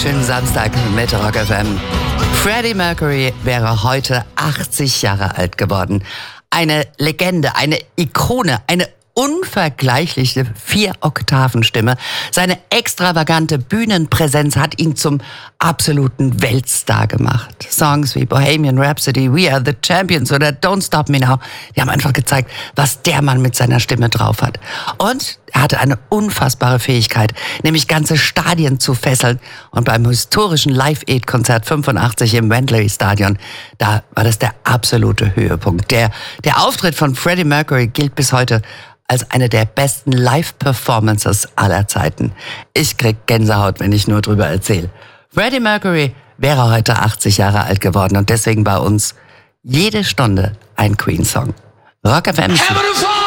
wunderschönen Samstag mit Rock FM. Freddie Mercury wäre heute 80 Jahre alt geworden. Eine Legende, eine Ikone, eine unvergleichliche 4-Oktaven-Stimme. Seine extravagante Bühnenpräsenz hat ihn zum absoluten Weltstar gemacht. Songs wie Bohemian Rhapsody, We Are the Champions oder Don't Stop Me Now, die haben einfach gezeigt, was der Mann mit seiner Stimme drauf hat. Und er hatte eine unfassbare Fähigkeit, nämlich ganze Stadien zu fesseln. Und beim historischen Live-Aid-Konzert 85 im Wembley Stadion, da war das der absolute Höhepunkt. Der Auftritt von Freddie Mercury gilt bis heute als eine der besten Live-Performances aller Zeiten. Ich krieg Gänsehaut, wenn ich nur drüber erzähle. Freddie Mercury wäre heute 80 Jahre alt geworden und deswegen bei uns jede Stunde ein Queen-Song. Rock FM.